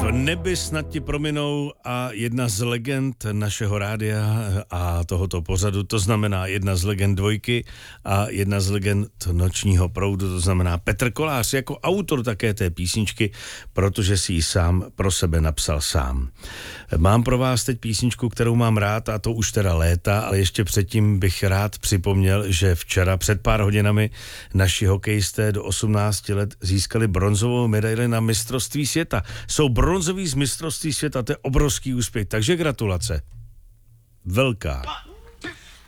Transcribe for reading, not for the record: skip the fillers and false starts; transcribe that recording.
Neby snad ti prominou a jedna z legend našeho rádia a tohoto pořadu, to znamená jedna z legend Dvojky a jedna z legend Nočního proudu, to znamená Petr Kolář jako autor také té písničky, protože si ji sám pro sebe napsal sám. Mám pro vás teď písničku, kterou mám rád a to už teda léta, ale ještě předtím bych rád připomněl, že včera před pár hodinami naši hokejisté do 18 let získali bronzovou medaili na mistrovství světa. Jsou bronzový z mistrovství světa, to je obrovský úspěch, takže gratulace. Velká.